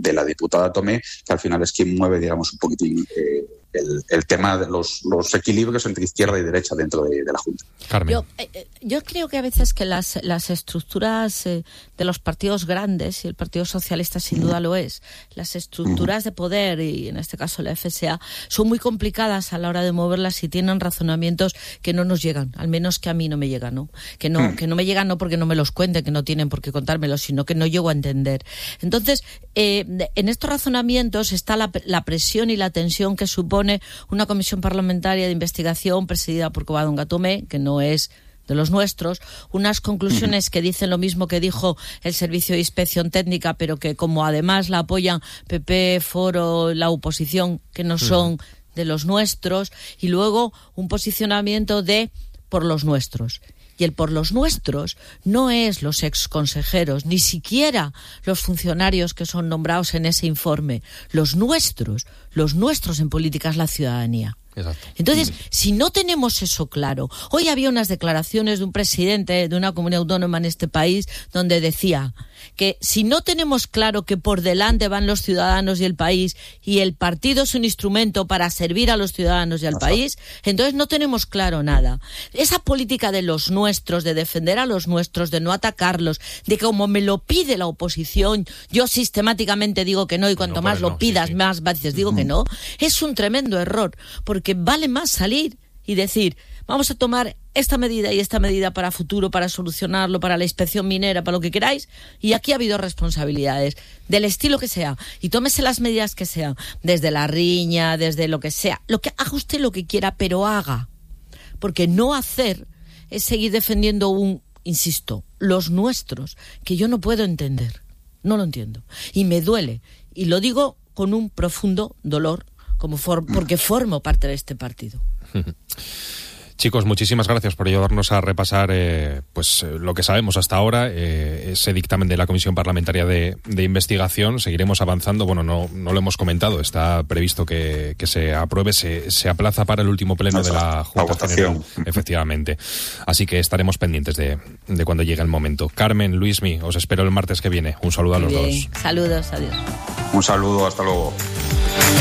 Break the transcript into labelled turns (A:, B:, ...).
A: de la diputada Tomé, que al final es quien mueve, digamos, un poquitín el tema de los equilibrios entre izquierda y derecha dentro de la Junta.
B: Carmen. Yo creo que a veces que las estructuras de los partidos grandes, y el Partido Socialista sin duda lo es, las estructuras de poder, y en este caso la FSA, son muy complicadas a la hora de moverlas y tienen razonamientos que no nos llegan, al menos que a mí no me llegan, ¿no? Que no me llegan no porque no me los cuenten, que no tienen por qué contármelos, sino que no llego a entender. Entonces, en estos razonamientos está la presión y la tensión que supone una comisión parlamentaria de investigación presidida por Covadonga Tomé, que no es de los nuestros, unas conclusiones que dicen lo mismo que dijo el Servicio de Inspección Técnica, pero que como además la apoyan PP, Foro, la oposición, que no son de los nuestros, y luego un posicionamiento de por los nuestros. Y el por los nuestros no es los exconsejeros, ni siquiera los funcionarios que son nombrados en ese informe. Los nuestros en política es la ciudadanía.
C: Exacto.
B: Entonces, si no tenemos eso claro, hoy había unas declaraciones de un presidente de una comunidad autónoma en este país donde decía que si no tenemos claro que por delante van los ciudadanos y el país y el partido es un instrumento para servir a los ciudadanos y al país, entonces no tenemos claro nada. Esa política de los nuestros, de defender a los nuestros, de no atacarlos, de que como me lo pide la oposición, yo sistemáticamente digo que no, y cuanto más lo pidas, más veces digo que no, es un tremendo error, porque vale más salir y decir, vamos a tomar esta medida y esta medida para futuro, para solucionarlo, para la inspección minera, para lo que queráis, y aquí ha habido responsabilidades, del estilo que sea, y tómese las medidas que sean, desde la riña, desde lo que sea, haga usted lo que quiera, pero haga, porque no hacer es seguir defendiendo insisto, los nuestros, que yo no puedo entender, no lo entiendo, y me duele, y lo digo con un profundo dolor, porque formo parte de este partido.
C: Chicos, muchísimas gracias por ayudarnos a repasar lo que sabemos hasta ahora, ese dictamen de la Comisión Parlamentaria de Investigación. Seguiremos avanzando. Bueno, no lo hemos comentado, está previsto que se apruebe, se aplaza para el último pleno de la Junta General, efectivamente. Así que estaremos pendientes de cuando llegue el momento. Carmen, Luismi, os espero el martes que viene. Un saludo a los dos.
B: Saludos, adiós.
A: Un saludo, hasta luego.